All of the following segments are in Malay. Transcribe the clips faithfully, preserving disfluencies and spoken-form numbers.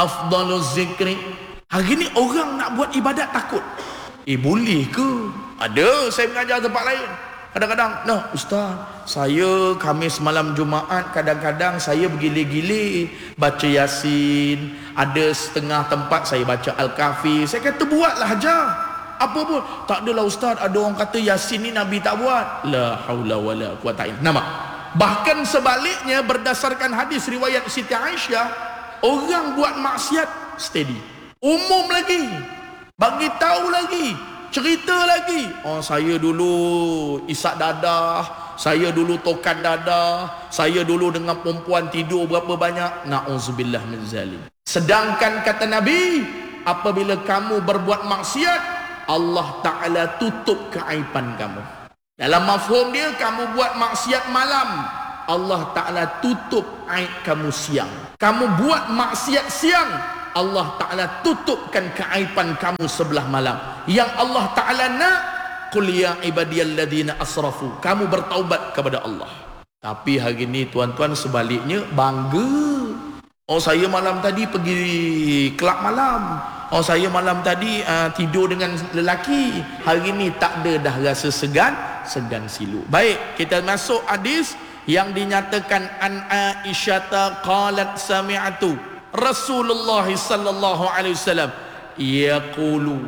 Afdaluz zikri. Hari ni orang nak buat ibadat takut. Eh boleh ke? Ada, saya mengajar tempat lain. Kadang-kadang, nah ustaz, saya Khamis malam Jumaat kadang-kadang saya bergilir-gilir baca Yasin. Ada setengah tempat saya baca Al-Kahfi. Saya kata buatlah aja. Apa pun? Tak adalah ustaz, ada orang kata Yasin ni Nabi tak buat. La haula wala quwata illa billah. Nampak? Bahkan sebaliknya berdasarkan hadis riwayat Siti Aisyah, orang buat maksiat steady. Umum lagi. Bagi tahu lagi. Cerita lagi. Oh saya dulu isak dadah, saya dulu tokan dadah, saya dulu dengan perempuan tidur berapa banyak. Na'udzubillah min zalim. Sedangkan kata Nabi, apabila kamu berbuat maksiat, Allah Ta'ala tutup keaiban kamu. Dalam mafhum dia, kamu buat maksiat malam, Allah Ta'ala tutup aib kamu siang. Kamu buat maksiat siang, Allah Ta'ala tutupkan keaiban kamu sebelah malam. Yang Allah Ta'ala nak, qul ya ibadiyalladzina asrafu, kamu bertaubat kepada Allah. Tapi hari ni tuan-tuan sebaliknya bangga. Oh saya malam tadi pergi kelab malam. Oh saya malam tadi uh, tidur dengan lelaki. Hari ni tak ada dah rasa segan, segan silu. Baik, kita masuk hadis yang dinyatakan an Aisyah qalat sami'tu Rasulullah sallallahu alaihi wasallam yaqulu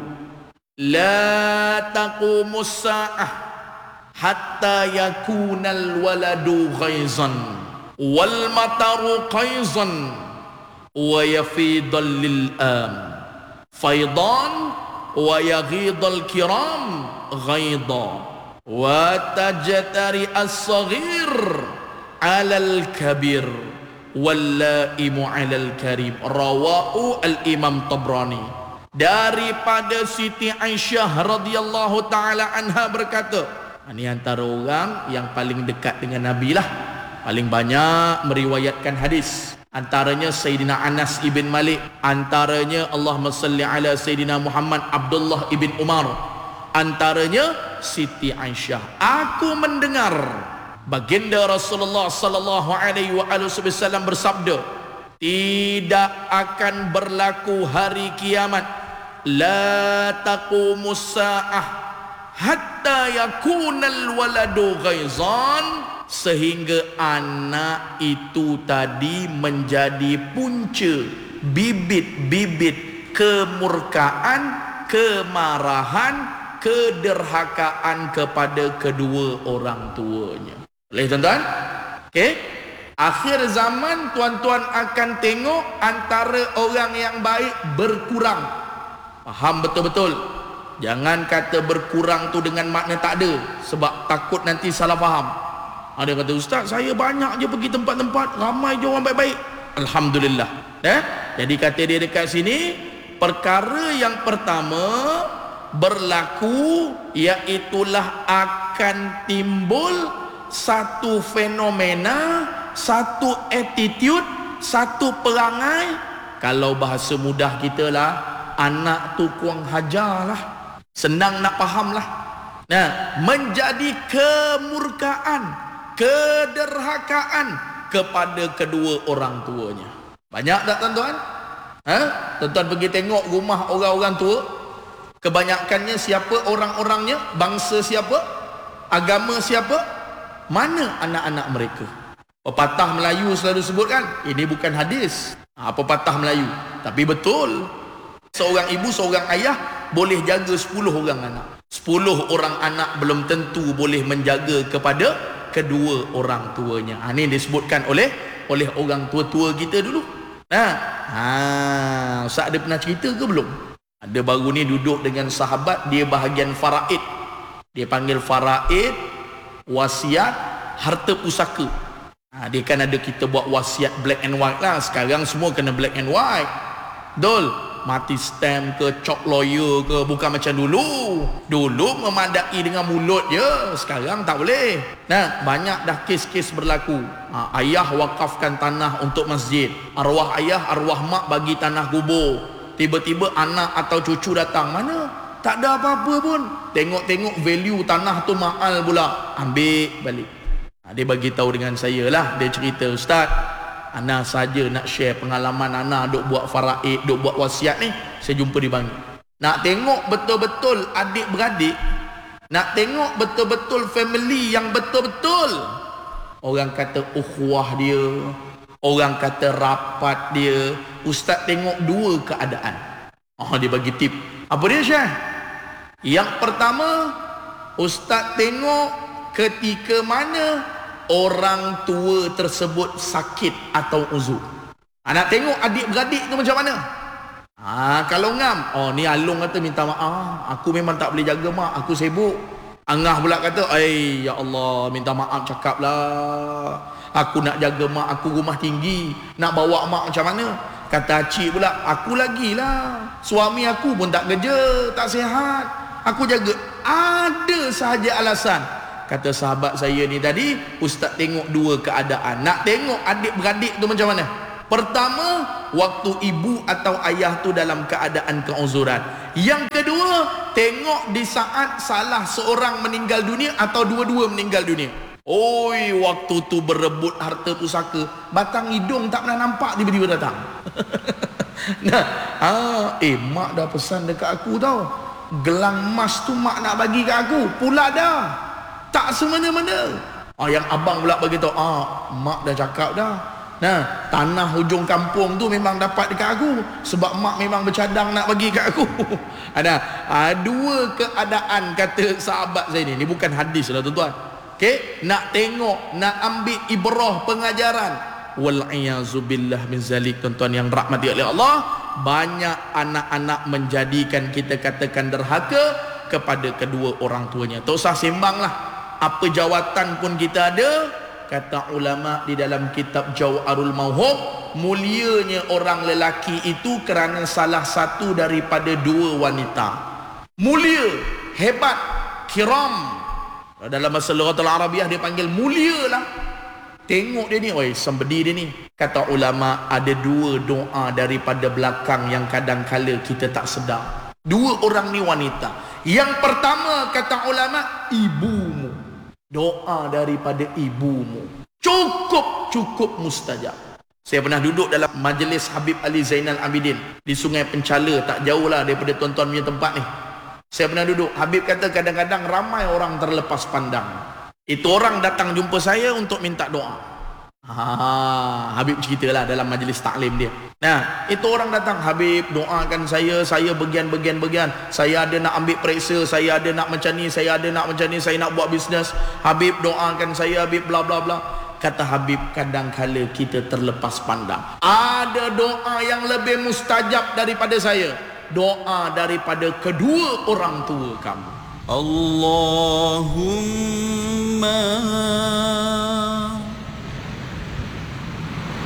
la taqumus sa'ah hatta yakunal waladu ghaizan wal mataru qaizan wa yafidal lil am faidan wa yaghidal kiram ghaida wa tajtari as-saghir 'ala al-kabir wallaimu 'alal karim. Rawahu al-Imam Tabrani. Daripada Siti Aisyah radhiyallahu taala anha berkata, ini antara orang yang paling dekat dengan Nabi lah, paling banyak meriwayatkan hadis. Antaranya Sayyidina Anas ibn Malik, antaranya Allahumma salli ala Sayyidina Muhammad Abdullah ibn Umar, antaranya Siti Aisyah. Aku mendengar baginda Rasulullah sallallahu alaihi wasallam bersabda, tidak akan berlaku hari kiamat, la taqumus sa'ah hatta yakunal waladu ghaizan, sehingga anak itu tadi menjadi punca bibit-bibit kemurkaan, kemarahan, kederhakaan kepada kedua orang tuanya. Boleh tuan-tuan? Okey. Akhir zaman tuan-tuan akan tengok antara orang yang baik berkurang. Faham betul-betul. Jangan kata berkurang tu dengan makna tak ada, sebab takut nanti salah faham. Ada kata, ustaz saya banyak je pergi tempat-tempat, ramai je orang baik-baik. Alhamdulillah. Eh? Jadi kata dia dekat sini, perkara yang pertama berlaku iaitulah akan timbul satu fenomena, satu attitude, satu perangai, kalau bahasa mudah kita lah, anak tu kurang hajar lah, senang nak faham lah. Nah, menjadi kemurkaan, kederhakaan kepada kedua orang tuanya. Banyak tak tuan-tuan? Ha? Tuan-tuan pergi tengok rumah orang-orang tua, kebanyakannya siapa orang-orangnya, bangsa siapa, agama siapa, mana anak-anak mereka. Pepatah Melayu selalu sebutkan, ini bukan hadis, ha, pepatah Melayu, tapi betul. Seorang ibu, seorang ayah boleh jaga sepuluh orang anak. Sepuluh orang anak belum tentu boleh menjaga kepada kedua orang tuanya. Ha, ini disebutkan oleh oleh orang tua-tua kita dulu. Nah, ha, Ustaz ada pernah cerita ke belum? Ada baru ni duduk dengan sahabat, dia bahagian faraid. Dia panggil faraid, wasiat, harta pusaka. Ha, dia kan ada kita buat wasiat black and white lah. Sekarang semua kena black and white. Dol, mati stamp ke, cop lawyer ke, bukan macam dulu. Dulu memadai dengan mulut je, sekarang tak boleh. Nah, banyak dah kes-kes berlaku. Ha, ayah wakafkan tanah untuk masjid, arwah ayah, arwah mak bagi tanah kubur. Tiba-tiba anak atau cucu datang, mana? Tak ada apa-apa pun. Tengok-tengok value tanah tu mahal pula, ambil balik. Ha, dia bagi tahu dengan saya lah, dia cerita, ustaz, Ana saja nak share pengalaman ana duk buat faraid, duk buat wasiat ni, saya jumpa di Bangi. Nak tengok betul-betul adik-beradik, nak tengok betul-betul family yang betul-betul orang kata ukhuwah dia, orang kata rapat dia. Ustaz tengok dua keadaan. Oh, dia bagi tip. Apa dia, Syekh? Yang pertama, Ustaz tengok ketika mana orang tua tersebut sakit atau uzur. Ha, nak tengok adik-beradik tu macam mana? Ha, kalau ngam, oh ni Alung kata minta maaf, aku memang tak boleh jaga mak, aku sibuk. Angah pula kata, "Ai ya Allah, minta maaf cakaplah. Aku nak jaga mak, aku rumah tinggi, nak bawa mak macam mana?" Kata acik pula, "Aku lagi lah. Suami aku pun tak kerja, tak sihat. Aku jaga." Ada sahaja alasan. Kata sahabat saya ni tadi, Ustaz tengok dua keadaan. Nak tengok adik-beradik tu macam mana? Pertama, waktu ibu atau ayah tu dalam keadaan keuzuran. Yang kedua, tengok di saat salah seorang meninggal dunia atau dua-dua meninggal dunia. Oi, waktu tu berebut harta pusaka, batang hidung tak pernah nampak, tiba-tiba datang. Nah, ah, eh mak dah pesan dekat aku tau, gelang emas tu mak nak bagi kat aku, pula dah. Tak semena-mena. Ah, yang abang pula bagi tahu, ah, mak dah cakap dah. Nah, tanah hujung kampung tu memang dapat dekat aku, sebab mak memang bercadang nak bagi kat aku. Ada ah, dua keadaan kata sahabat saya ni. Ni bukan hadis lah tuan-tuan. Okey, nak tengok, nak ambil ibrah pengajaran. Wal'iyazubillah min zalik, tuan-tuan yang rahmati oleh Allah. Banyak anak-anak menjadikan kita katakan derhaka kepada kedua orang tuanya. Tak usah sembang lah, apa jawatan pun kita ada. Kata ulama di dalam kitab Jawharul Mauhub, mulianya orang lelaki itu kerana salah satu daripada dua wanita. Mulia, hebat, kiram. Dalam bahasa Lughatul Arabiah dia panggil mulia lah. Tengok dia ni, oi, sembedi dia ni. Kata ulama, ada dua doa daripada belakang yang kadang-kala kita tak sedar. Dua orang ni wanita. Yang pertama kata ulama, ibumu. Doa daripada ibumu cukup cukup mustajab. Saya pernah duduk dalam majlis Habib Ali Zainal Abidin di Sungai Penchala, tak jauh lah daripada tuan-tuan punya tempat ni. Saya pernah duduk. Habib kata kadang-kadang ramai orang terlepas pandang. Itu orang datang jumpa saya untuk minta doa. Ha, Habib ceritalah dalam majlis taklim dia. Nah, itu orang datang, "Habib, doakan saya, saya bagian-bagian-bagian. Saya ada nak ambil periksa, saya ada nak macam ni, saya ada nak macam ni, saya nak buat bisnes. Habib, doakan saya, Habib, bla bla bla." Kata Habib, kadang-kala kita terlepas pandang. Ada doa yang lebih mustajab daripada saya. Doa daripada kedua orang tua kamu. Allahumma